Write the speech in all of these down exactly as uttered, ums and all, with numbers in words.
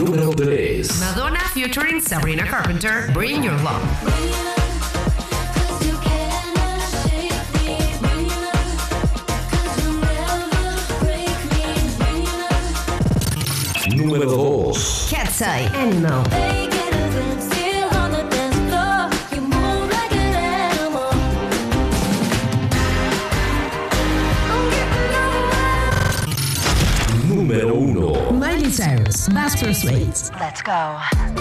número tres. Madonna featuring Sabrina Carpenter, Bring Your Love. Número dos. Cat's-Eye, Animal. Número uno. Miley Cyrus, Buster Swaits. Let's go.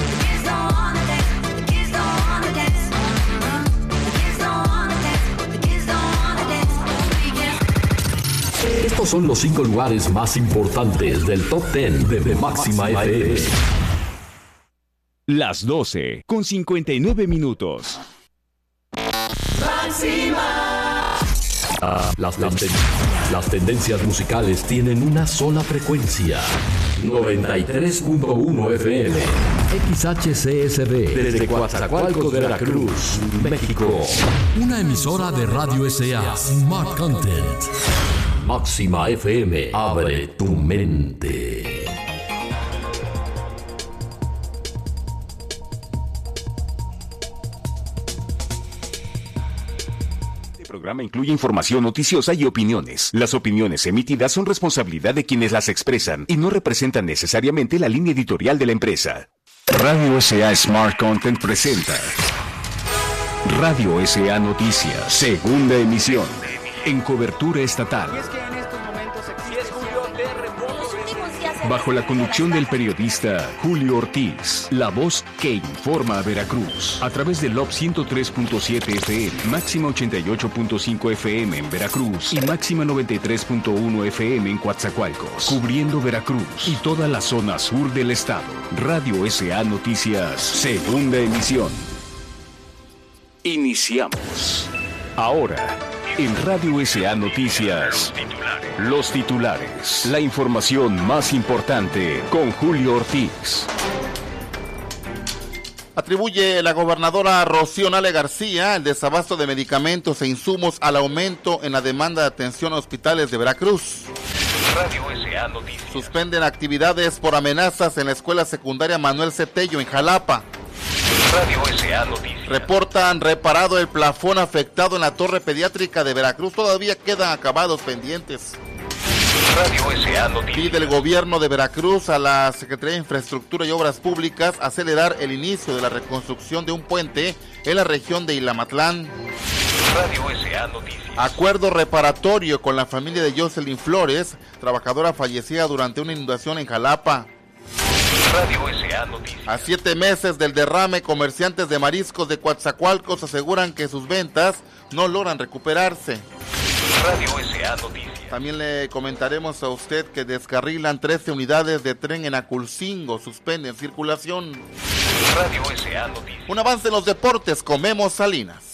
Estos son los cinco lugares más importantes del Top diez de, de Máxima F M. Las doce con cincuenta y nueve minutos. Máxima. Ah, las, las, ten- las tendencias musicales tienen una sola frecuencia. noventa y tres punto uno F M. X H C S B. Desde Coatzacoalcos, Veracruz, México. Una emisora de Radio S A. Smart Content. Máxima F M. Abre tu mente. Este programa incluye información noticiosa y opiniones. Las opiniones emitidas son responsabilidad de quienes las expresan y no representan necesariamente la línea editorial de la empresa. Radio S A Smart Content presenta Radio S A Noticias, segunda emisión, en cobertura estatal. Bajo la conducción del periodista Julio Ortiz, la voz que informa a Veracruz, a través del L O B ciento tres punto siete F M, Máxima ochenta y ocho punto cinco F M en Veracruz y Máxima noventa y tres punto uno F M en Coatzacoalcos, cubriendo Veracruz y toda la zona sur del estado. Radio S A Noticias, segunda emisión. Iniciamos. Ahora, en Radio S A Noticias, los titulares, la información más importante con Julio Ortiz. Atribuye la gobernadora Rocío Nale García el desabasto de medicamentos e insumos al aumento en la demanda de atención a hospitales de Veracruz. Radio S A Noticias. Suspenden actividades por amenazas en la escuela secundaria Manuel Cetello en Jalapa. Radio S A Noticias. Reportan reparado el plafón afectado en la torre pediátrica de Veracruz. Todavía quedan acabados pendientes. Radio S A Noticias. Pide el gobierno de Veracruz a la Secretaría de Infraestructura y Obras Públicas acelerar el inicio de la reconstrucción de un puente en la región de Ilamatlán. Radio S A Noticias. Acuerdo reparatorio con la familia de Jocelyn Flores, trabajadora fallecida durante una inundación en Jalapa. Radio S A Noticias. A siete meses del derrame, comerciantes de mariscos de Coatzacoalcos aseguran que sus ventas no logran recuperarse. Radio S A Noticias. También le comentaremos a usted que descarrilan trece unidades de tren en Aculcingo, suspenden circulación. Radio S A Noticias. Un avance en los deportes, comemos Salinas.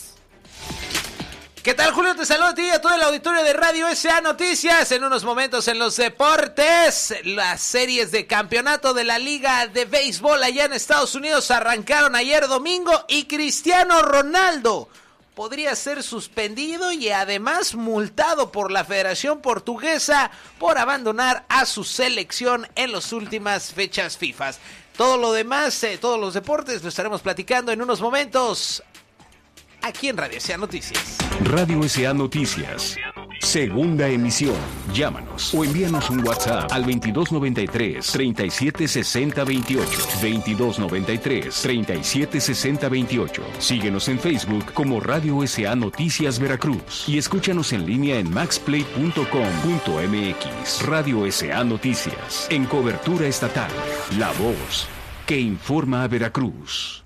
¿Qué tal, Julio? Te saludo a ti y a todo el auditorio de Radio S A Noticias. En unos momentos en los deportes, las series de campeonato de la Liga de Béisbol allá en Estados Unidos arrancaron ayer domingo y Cristiano Ronaldo podría ser suspendido y además multado por la Federación Portuguesa por abandonar a su selección en las últimas fechas FIFA. Todo lo demás, eh, todos los deportes, lo estaremos platicando en unos momentos aquí en Radio S A Noticias. Radio S A Noticias, segunda emisión. Llámanos o envíanos un WhatsApp al veintidós noventa y tres, treinta y siete sesenta veintiocho. veintidós noventa y tres, treinta y siete sesenta veintiocho. Síguenos en Facebook como Radio S A Noticias Veracruz y escúchanos en línea en maxplay punto com punto m x. Radio S A Noticias, en cobertura estatal. La voz que informa a Veracruz.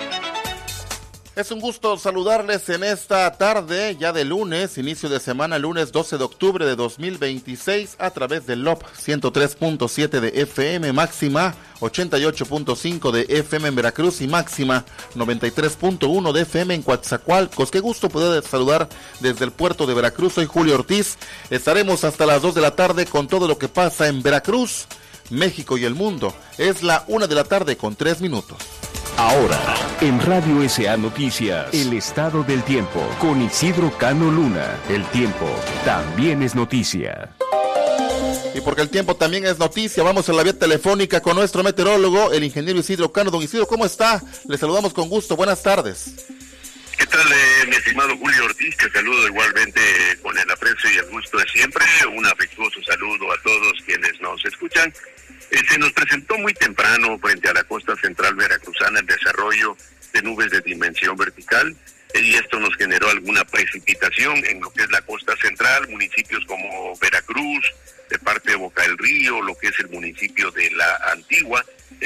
Es un gusto saludarles en esta tarde, ya de lunes, inicio de semana, lunes doce de octubre de dos mil veintiséis, a través del L O B ciento tres punto siete de F M, Máxima ochenta y ocho punto cinco de F M en Veracruz y Máxima noventa y tres punto uno de F M en Coatzacoalcos. Qué gusto poder saludar desde el puerto de Veracruz. Soy Julio Ortiz. Estaremos hasta las dos de la tarde con todo lo que pasa en Veracruz, México y el mundo. Es la una de la tarde con tres minutos. Ahora, en Radio S A Noticias, el estado del tiempo, con Isidro Cano Luna. El tiempo también es noticia. Y porque el tiempo también es noticia, vamos a la vía telefónica con nuestro meteorólogo, el ingeniero Isidro Cano. Don Isidro, ¿cómo está? Le saludamos con gusto, buenas tardes. ¿Qué tal, eh, mi estimado Julio Ortiz? Te saludo igualmente con el aprecio y el gusto de siempre. Un afectuoso saludo a todos quienes nos escuchan. Eh, se nos presentó muy temprano frente a la costa central veracruzana el desarrollo de nubes de dimensión vertical, eh, y esto nos generó alguna precipitación en lo que es la costa central, municipios como Veracruz, de parte de Boca del Río, lo que es el municipio de La Antigua.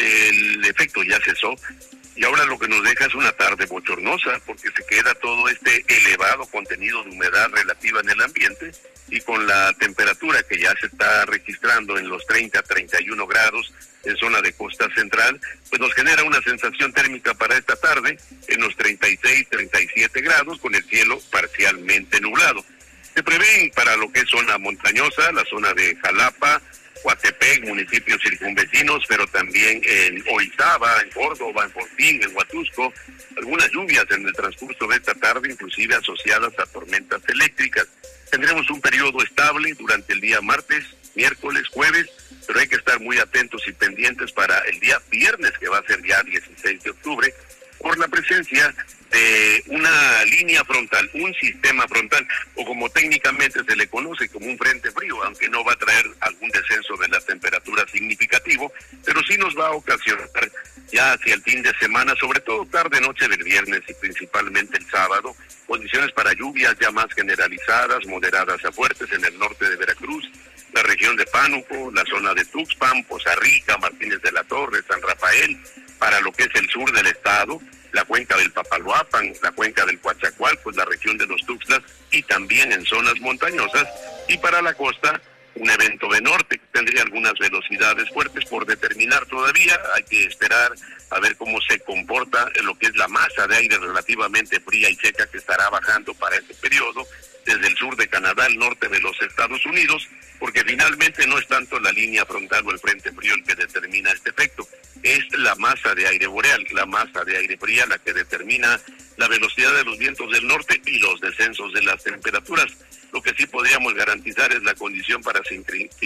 El efecto ya cesó. Y ahora lo que nos deja es una tarde bochornosa, porque se queda todo este elevado contenido de humedad relativa en el ambiente, y con la temperatura que ya se está registrando en los treinta a treinta y uno grados en zona de costa central, pues nos genera una sensación térmica para esta tarde en los treinta y seis, treinta y siete grados, con el cielo parcialmente nublado. Se prevén para lo que es zona montañosa, la zona de Jalapa, Coatepec, municipios circunvecinos, pero también en Orizaba, en Córdoba, en Fortín, en Huatusco, algunas lluvias en el transcurso de esta tarde, inclusive asociadas a tormentas eléctricas. Tendremos un periodo estable durante el día martes, miércoles, jueves, pero hay que estar muy atentos y pendientes para el día viernes, que va a ser ya dieciséis de octubre, por la presencia de una línea frontal, un sistema frontal, o como técnicamente se le conoce como un frente frío, aunque no va a traer algún descenso de la temperatura significativo, pero sí nos va a ocasionar ya hacia el fin de semana, sobre todo tarde-noche del viernes y principalmente el sábado, condiciones para lluvias ya más generalizadas, moderadas a fuertes en el norte de Veracruz, la región de Pánuco, la zona de Tuxpan, Poza Rica, Martínez de la Torre, San Rafael, para lo que es el sur del estado, la cuenca del Papaloapan, la cuenca del Coatzacoalcos, pues la región de los Tuxtlas, y también en zonas montañosas, y para la costa, un evento de norte que tendría algunas velocidades fuertes por determinar todavía. Hay que esperar a ver cómo se comporta en lo que es la masa de aire relativamente fría y seca que estará bajando para este periodo, desde el sur de Canadá al norte de los Estados Unidos, porque finalmente no es tanto la línea frontal o el frente frío el que determina este efecto, es la masa de aire boreal, la masa de aire fría la que determina la velocidad de los vientos del norte y los descensos de las temperaturas. Lo que sí podríamos garantizar es la condición para